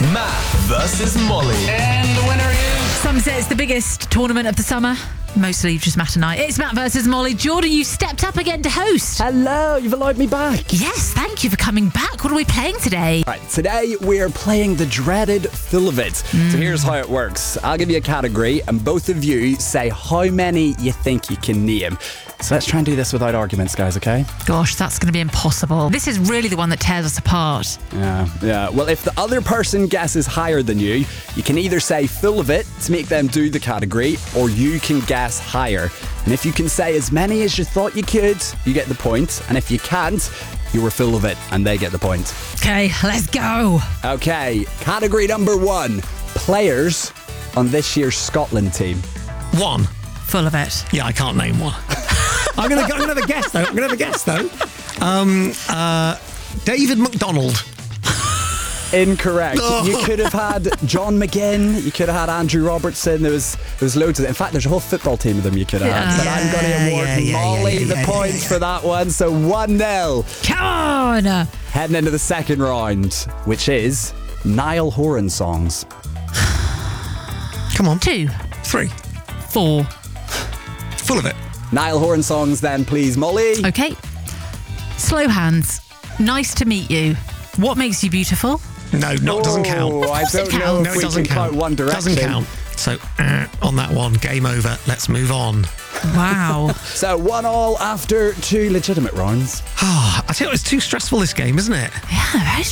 Matt versus Molly. And the winner is... Some say it's the biggest tournament of the summer. Mostly just Matt and I. It's Matt versus Molly. Jordan, you stepped up again to host. Hello, you've allowed me back. Yes, thank you for coming back. What are we playing today? Right, today we're playing the dreaded Full of It. So here's how it works. I'll give you a category and both of you say how many you think you can name. So let's try and do this without arguments, guys, okay? Gosh, that's going to be impossible. This is really the one that tears us apart. Yeah. Well, if the other person guesses higher than you can either say Full of It to make them do the category, or you can guess higher. And if you can say as many as you thought you could, you get the point. And if you can't, you were full of it and they get the point. Okay, let's go. Okay, category number 1. Players on this year's Scotland team. One. Full of it. Yeah, I can't name one. I'm gonna have a guess though. David McDonald. Incorrect. Oh. You could have had John McGinn. You could have had Andrew Robertson. There was loads of them. In fact, there's a whole football team of them you could have had. But I'm going to award Molly the points for that one. So 1-0. Come on. Heading into the second round, which is Niall Horan songs. Come on. 2, 3. 4. Full of it. Niall Horan songs then, please, Molly. Okay. Slow hands. Nice to meet you. What makes you beautiful? No, doesn't count. Oh, I course it don't know counts. if No, it we doesn't can count. count one direction. Doesn't count. So on that one, game over. Let's move on. Wow. So 1-1 after 2 legitimate rounds. I tell you, it's too stressful, this game, isn't it? Yeah, very